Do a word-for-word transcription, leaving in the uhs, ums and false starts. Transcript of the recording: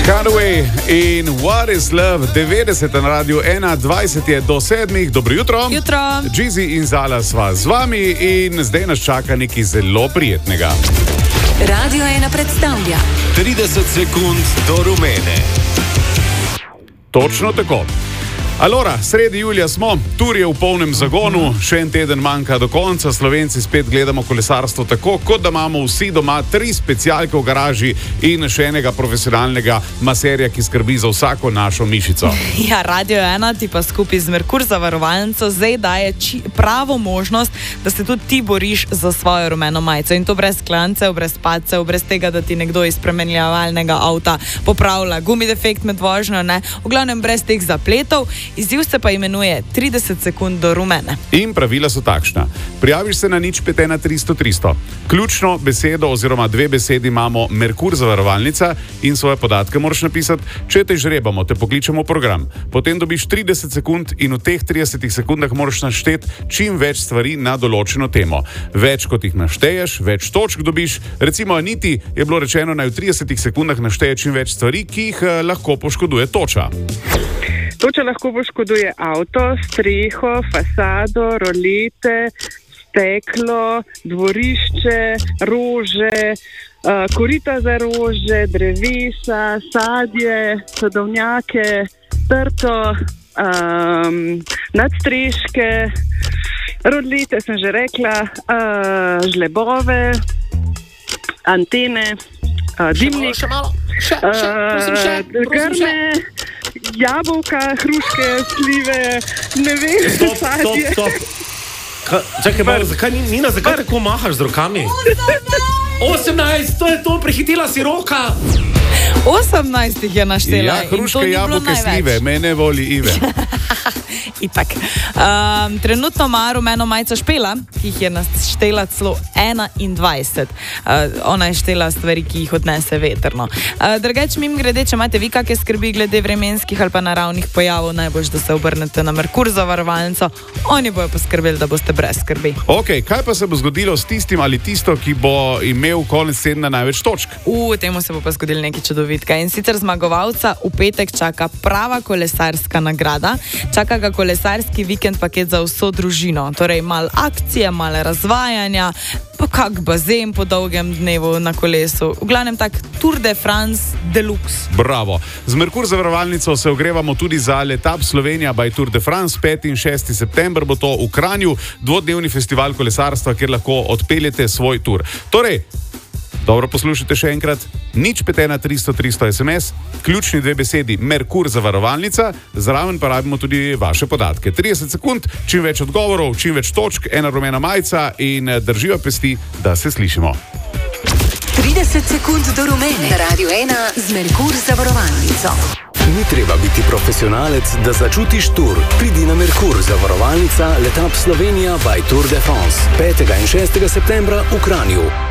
Cutaway in What is Love, devetdeset na Radiu ena, dvajset je do sedmih. Dobro jutro. Jutro. Džizi in Zala sva z vami in zdaj nas čaka nekaj zelo prijetnega. Radio ena predstavlja trideset sekund do rumene. Točno tako. Alora, sredi julija smo, tur je v polnem zagonu, še en teden manjka do konca, Slovenci spet gledamo kolesarstvo tako, kot da imamo vsi doma tri specialke v garaži in še enega profesionalnega maserja, ki skrbi za vsako našo mišico. Ja, Radio ena ti pa skupaj z Merkur zavarovalnico zdaj daje či, pravo možnost, da se tudi ti boriš za svojo rumeno majico in to brez klancev, brez padcev, brez tega, da ti nekdo iz spremenjevalnega avta popravlja gumi defekt med vožnjo, ne, v glavnem brez teh zapletov. Izziv se pa imenuje trideset sekund do rumene. In pravila so takšna. Prijaviš se na nič pet ena tristo tristo. Ključno besedo oziroma dve besedi imamo Merkur zavarovalnica in svoje podatke moraš napisati. Če te žrebamo, te pokličemo v program. Potem dobiš trideset sekund in v teh tridesetih sekundah moraš našteti čim več stvari na določeno temo. Več kot jih našteješ, več točk dobiš. Recimo Aniti je bilo rečeno, naj v tridesetih sekundah našteje čim več stvari, ki jih eh, lahko poškoduje toča. Toča lahko poškoduje avto, streho, fasado, rolete, steklo, dvorišče, rože, uh, korita za rože, drevesa, sadje, sadovnjake, trto, um, nadstreške, rolete sem že rekla, uh, žlebove, antene, uh, dimnik, še malo, še, še, prosim, še, prosim, še. Jabolka, hruške, slive, ne vem, Stop, stop, sadje. stop. Čakaj, malo, zakaj, Nina, zakaj tako mahaš z rokami? osemnajst, to je to, prehitela si roka. osemnajst jih je naštela. Ja, hruške, jabolke, slive, mene voli Ive. Itak. Um, trenutno ima rumeno majico Špela, ki jih je naštela celo enaindvajset. Uh, ona je štela stvari, ki jih odnese vetrno. Uh, Drugač, mim grede, če imate vi kakšne skrbi glede vremenskih ali pa naravnih pojavov, najbolj, da se obrnete na Merkur zavarovalnico. Oni bojo poskrbeli, da boste brez skrbi. Ok, kaj pa se bo zgodilo s tistim ali tisto, ki bo imel konec tedna največ točk? U, temu se bo pa zgodilo nekaj čudovitka. In sicer zmagovalca v petek čaka prava kolesarska nagrada. Čaka ga kolesarski vikend paket za vso družino. Torej, malo akcije, malo razvajanja, pa kak bazen po dolgem dnevu na kolesu. V glavnem tak Tour de France Deluxe. Bravo. Z Merkur zavarovalnico se ogrevamo tudi za Letap Slovenija by Tour de France. peti in šesti september bo to v Kranju, dvodnevni festival kolesarstva, kjer lahko odpeljete svoj tur. Torej, dobro poslušajte še enkrat, nič pet ena tristo tristo es em es, ključni dve besedi Merkur zavarovalnica, zraven pa rabimo tudi vaše podatke. trideset sekund, čim več odgovorov, čim več točk, ena rumena majica in drživa pesti, da se slišimo. trideset sekund do rumene. Na Radio ena z Merkur zavarovalnico. Ni treba biti profesionalec, da začutiš tur. Pridi na Merkur zavarovalnica Letap Slovenija by Tour de France petega in šestega septembra v Kranju.